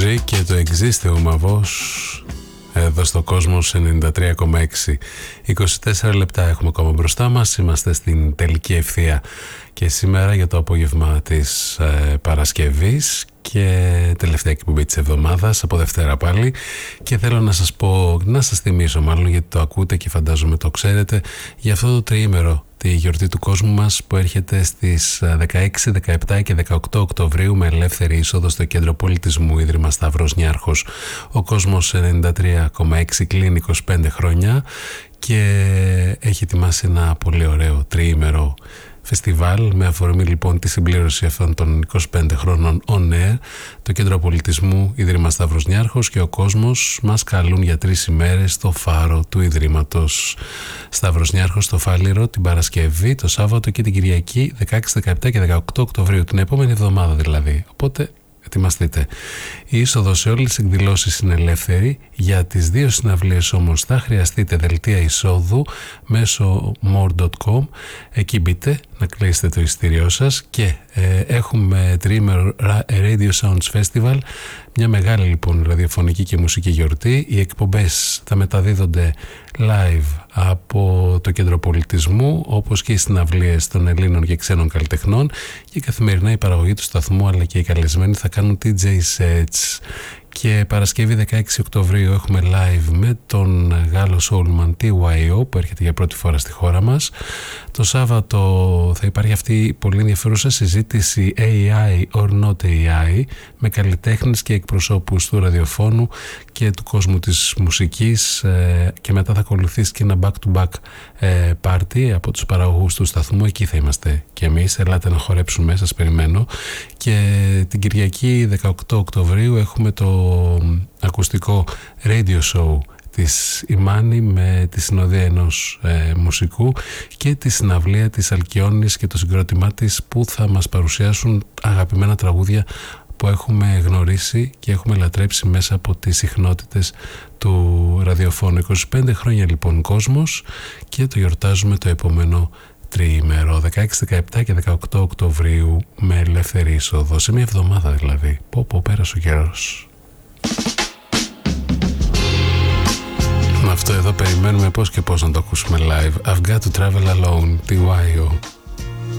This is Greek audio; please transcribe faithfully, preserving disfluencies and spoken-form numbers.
Music και το Existe Umavos εδώ στο Κόσμος ενενήντα τρία κόμμα έξι. είκοσι τέσσερα λεπτά έχουμε ακόμα μπροστά μας. Είμαστε στην τελική ευθεία και σήμερα για το απόγευμα της ε, Παρασκευής και τελευταία εκπομπή της εβδομάδας, από Δευτέρα πάλι. Και θέλω να σας πω, να σας θυμίσω μάλλον, γιατί το ακούτε και φαντάζομαι το ξέρετε, για αυτό το τριήμερο, τη γιορτή του κόσμου μας που έρχεται στις δεκαέξι, δεκαεπτά και δεκαοκτώ Οκτωβρίου με ελεύθερη είσοδο στο Κέντρο Πολιτισμού Ίδρυμα Σταύρος Νιάρχος. Ο Κόσμος ενενήντα τρία κόμμα έξι κλείνει είκοσι πέντε χρόνια και έχει ετοιμάσει ένα πολύ ωραίο τριήμερο φεστιβάλ με αφορμή λοιπόν τη συμπλήρωση αυτών των είκοσι πέντε χρόνων on air. Το Κέντρο Πολιτισμού Ίδρυμα Σταύρος Νιάρχος και ο Κόσμος μας καλούν για τρεις ημέρες στο φάρο του Ιδρύματος Σταύρος Νιάρχος στο Φάληρο την Παρασκευή, το Σάββατο και την Κυριακή δεκαέξι, δεκαεπτά και δεκαοκτώ Οκτωβρίου, την επόμενη εβδομάδα δηλαδή. Οπότε ετοιμαστείτε. Η είσοδος σε όλες τις εκδηλώσεις είναι ελεύθερη. Για τις δύο συναυλίες όμως θα χρειαστείτε δελτία εισόδου μέσω more τελεία com. Εκεί μπείτε να κλείσετε το εισιτήριό σας και ε, έχουμε τριήμερο Radio Sounds Festival, μια μεγάλη λοιπόν ραδιοφωνική και μουσική γιορτή. Οι εκπομπές θα μεταδίδονται live από το Κέντρο Πολιτισμού, όπως και οι συναυλίες των Ελλήνων και ξένων καλλιτεχνών, και καθημερινά η παραγωγή του σταθμού αλλά και οι καλεσμένοι θα κάνουν τι τζέι sets. Και Παρασκευή δεκαέξι Οκτωβρίου έχουμε live με τον Γάλλο Soulman τι γουάι ο που έρχεται για πρώτη φορά στη χώρα μας. Το Σάββατο θα υπάρχει αυτή η πολύ ενδιαφέρουσα συζήτηση έι άι or not έι άι με καλλιτέχνες και εκπροσώπους του ραδιοφώνου και του κόσμου της μουσικής, και μετά θα ακολουθήσει και ένα back-to-back party από τους παραγωγούς του σταθμού. Εκεί θα είμαστε και εμείς, ελάτε να χορέψουμε, σας περιμένω. Και την Κυριακή δεκαοκτώ Οκτωβρίου έχουμε το ακουστικό radio show της Ιμάνη με τη συνοδεία ενός ε, μουσικού και τη συναυλία της Αλκιόνης και το συγκρότημά της που θα μας παρουσιάσουν αγαπημένα τραγούδια που έχουμε γνωρίσει και έχουμε λατρέψει μέσα από τις συχνότητες του ραδιοφώνου. είκοσι πέντε χρόνια λοιπόν Κόσμος και το γιορτάζουμε το επόμενο τριήμερο, δεκαέξι, δεκαεπτά και δεκαοκτώ Οκτωβρίου με ελεύθερη είσοδο, σε μια εβδομάδα δηλαδή. Πω πω πέρασε ο καιρός. Αυτό εδώ περιμένουμε πώς και πώς να το ακούσουμε live. I've got to travel alone, τι γουάι ο.